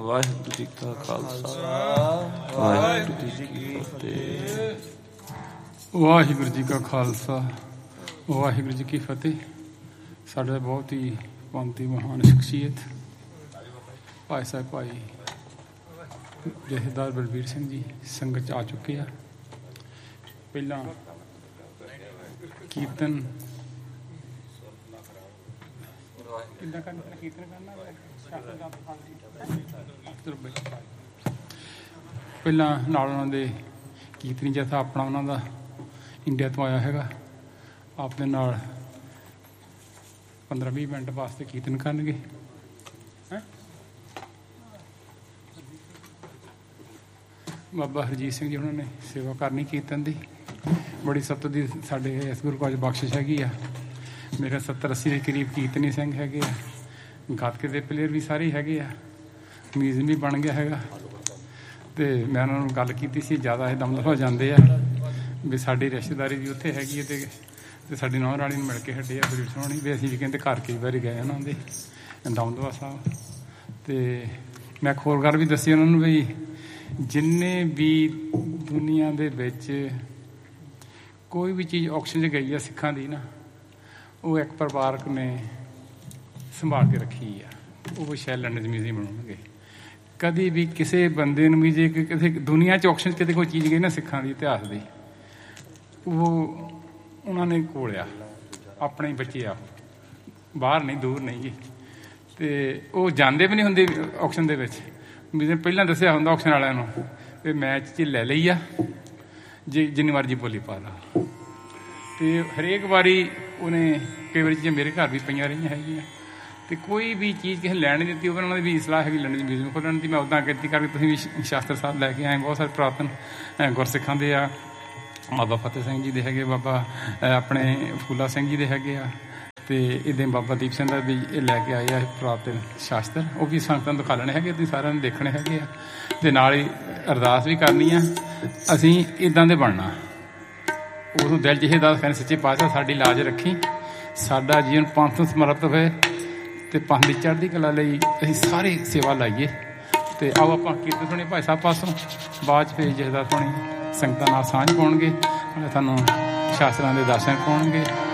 ਵਾਹਿਗੁਰੂ ਜੀ ਕਾ ਖਾਲਸਾ ਵਾਹਿਗੁਰੂ ਜੀ ਕੀ ਫਤਿਹ। ਵਾਹਿਗੁਰੂ ਜੀ ਕਾ ਖਾਲਸਾ ਵਾਹਿਗੁਰੂ ਜੀ ਕੀ ਫਤਿਹ। ਸਾਡੇ ਬਹੁਤ ਹੀ ਪੰਥੀ ਮਹਾਨ ਸ਼ਖਸੀਅਤ ਭਾਈ ਸਾਹਿਬ ਭਾਈ ਜਥੇਦਾਰ ਬਲਬੀਰ ਸਿੰਘ ਜੀ ਸੰਗਤ 'ਚ ਆ ਚੁੱਕੇ ਆ। ਪਹਿਲਾਂ ਕੀਰਤਨ ਕਿੱਦਾਂ ਕਰਨਾ, ਕੀਰਤਨ ਕਰਨਾ ਪਹਿਲਾਂ ਨਾਲ ਉਹਨਾਂ ਦੇ ਕੀਰਤਨੀ ਜਥਾ ਆਪਣਾ ਉਹਨਾਂ ਦਾ ਇੰਡੀਆ ਤੋਂ ਆਇਆ ਹੈਗਾ। ਆਪਣੇ ਨਾਲ 15-20 ਮਿੰਟ ਵਾਸਤੇ ਕੀਰਤਨ ਕਰਨਗੇ। ਬਾਬਾ ਹਰਜੀਤ ਸਿੰਘ ਜੀ ਉਹਨਾਂ ਨੇ ਸੇਵਾ ਕਰਨੀ ਕੀਰਤਨ ਦੀ। ਬੜੀ ਸਤਿ ਦੀ ਸਾਡੇ ਇਸ ਗੁਰੂ ਕਾਜ ਬਖਸ਼ਿਸ਼ ਹੈਗੀ ਆ। ਮੇਰੇ 70-80 ਦੇ ਕਰੀਬ ਕੀਰਤਨੀ ਸਿੰਘ ਹੈਗੇ ਆ। ਗੱਤਕੇ ਦੇ ਪਲੇਅਰ ਵੀ ਸਾਰੇ ਹੈਗੇ ਆ। ਮਿਊਜ਼ੀਅਮ ਵੀ ਬਣ ਗਿਆ ਹੈਗਾ। ਅਤੇ ਮੈਂ ਉਹਨਾਂ ਨੂੰ ਗੱਲ ਕੀਤੀ ਸੀ, ਜ਼ਿਆਦਾ ਇਹ ਦਮਦਮਾ ਹੋ ਜਾਂਦੇ ਆ ਵੀ ਸਾਡੀ ਰਿਸ਼ਤੇਦਾਰੀ ਵੀ ਉੱਥੇ ਹੈਗੀ ਹੈ ਅਤੇ ਸਾਡੀ ਨੌਂ ਰਾਣੀ ਨੂੰ ਮਿਲ ਕੇ ਹੱਡੇ ਆ ਬੜੀ ਸੋਹਣੀ। ਵੀ ਅਸੀਂ ਵੀ ਕਹਿੰਦੇ ਘਰ ਕਈ ਵਾਰੀ ਗਏ ਉਹਨਾਂ ਦੇ ਦਮਦਮਾ ਸਾਹਿਬ। ਅਤੇ ਮੈਂ ਇੱਕ ਹੋਰ ਗੱਲ ਵੀ ਦੱਸੀ ਉਹਨਾਂ ਨੂੰ ਵੀ ਜਿੰਨੇ ਵੀ ਦੁਨੀਆ ਦੇ ਵਿੱਚ ਕੋਈ ਵੀ ਚੀਜ਼ ਆਕਸ਼ਨ 'ਚ ਗਈ ਆ ਸਿੱਖਾਂ ਦੀ ਨਾ, ਉਹ ਇੱਕ ਪਰਿਵਾਰਕ ਨੇ ਸੰਭਾਲ ਕੇ ਰੱਖੀ ਆ। ਉਹ ਸ਼ਾਇਦ ਲੰਡਨ 'ਚ ਮਿਊਜ਼ੀਅਮ ਬਣਾਉਣਗੇ। ਕਦੀ ਵੀ ਕਿਸੇ ਬੰਦੇ ਨੂੰ ਵੀ ਜੇ ਕਿਸੇ ਦੁਨੀਆ 'ਚ ਆਕਸ਼ਨ 'ਚ ਕਿਤੇ ਕੋਈ ਚੀਜ਼ ਗਈ ਨਾ ਸਿੱਖਾਂ ਦੀ ਇਤਿਹਾਸ ਦੀ, ਉਹ ਉਹਨਾਂ ਨੇ ਕੋਲਿਆ ਆਪਣੇ ਹੀ ਬੱਚੇ ਆ, ਬਾਹਰ ਨਹੀਂ ਦੂਰ ਨਹੀਂ ਜੀ। ਅਤੇ ਉਹ ਜਾਂਦੇ ਵੀ ਨਹੀਂ ਹੁੰਦੇ ਆਕਸ਼ਨ ਦੇ ਵਿੱਚ। ਵੀ ਪਹਿਲਾਂ ਦੱਸਿਆ ਹੁੰਦਾ ਆਕਸ਼ਨ ਵਾਲਿਆਂ ਨੂੰ ਵੀ ਮੈਚ 'ਚ ਲੈ ਲਈ ਆ, ਜੇ ਜਿੰਨੀ ਮਰਜ਼ੀ ਬੋਲੀ ਪਾ ਲਾ। ਅਤੇ ਹਰੇਕ ਵਾਰੀ ਉਹਨੇ ਕਈ ਵਾਰੀ ਚੀਜ਼ਾਂ ਮੇਰੇ ਘਰ ਵੀ ਪਈਆਂ ਰਹੀਆਂ ਹੈਗੀਆਂ। ਅਤੇ ਕੋਈ ਵੀ ਚੀਜ਼ ਕਿਸੇ ਲੈਣ ਨਹੀਂ ਦਿੱਤੀ। ਉਹਨਾਂ ਦੀ ਵੀ ਸਲਾਹ ਹੈਗੀ ਲੰਡਨ ਮਿਊਜ਼ੀਅਮ ਖੋਲ੍ਹਣ ਦੀ। ਮੈਂ ਉੱਦਾਂ ਕਿਰਤੀ ਕਰਕੇ ਤੁਸੀਂ ਵੀ ਸ਼ਾਸਤਰ ਸਾਹਿਬ ਲੈ ਕੇ ਆਏ। ਬਹੁਤ ਸਾਰੇ ਪੁਰਾਤਨ ਗੁਰਸਿੱਖਾਂ ਦੇ ਆ। ਬਾਬਾ ਫਤਿਹ ਸਿੰਘ ਜੀ ਦੇ ਹੈਗੇ, ਬਾਬਾ ਆਪਣੇ ਫੂਲਾ ਸਿੰਘ ਜੀ ਦੇ ਹੈਗੇ ਆ। ਅਤੇ ਇੱਦਾਂ ਬਾਬਾ ਦੀਪ ਸਿੰਘ ਦਾ ਵੀ ਇਹ ਲੈ ਕੇ ਆਏ ਆ ਪੁਰਾਤਨ ਸ਼ਾਸਤਰ। ਉਹ ਵੀ ਸੰਗਤਾਂ ਨੂੰ ਦਿਖਾ ਲੈਣੇ ਹੈਗੇ, ਤੁਸੀਂ ਸਾਰਿਆਂ ਨੂੰ ਦੇਖਣੇ ਹੈਗੇ ਆ। ਅਤੇ ਨਾਲ ਹੀ ਅਰਦਾਸ ਵੀ ਕਰਨੀ ਆ, ਅਸੀਂ ਇੱਦਾਂ ਦੇ ਬਣਨਾ। ਉਦੋਂ ਦਿਲ 'ਚ ਇਹ ਅਰਦਾਸ ਕਰਨੀ, ਸੱਚੇ ਪਾਤਸ਼ਾਹ ਸਾਡੀ ਲਾਜ ਰੱਖੀ, ਸਾਡਾ ਜੀਵਨ ਪੰਥ ਨੂੰ ਸਮਰਪਿਤ ਹੋਏ ਅਤੇ ਪੰਥ ਦੀ ਚੜ੍ਹਦੀ ਕਲਾ ਲਈ ਅਸੀਂ ਸਾਰੇ ਸੇਵਾ ਲਾਈਏ। ਅਤੇ ਆਓ ਆਪਾਂ ਕੀਰਤਨ ਸੁਣੀਏ ਭਾਈ ਸਾਹਿਬ ਪਾਸੋਂ। ਬਾਅਦ 'ਚ ਫਿਰ ਜਥੇਦਾਰ ਸੁਣੀ ਸੰਗਤਾਂ ਨਾਲ ਸਾਂਝ ਪਾਉਣਗੇ, ਤੁਹਾਨੂੰ ਸ਼ਾਸਤਰਾਂ ਦੇ ਦਰਸ਼ਨ ਪਾਉਣਗੇ।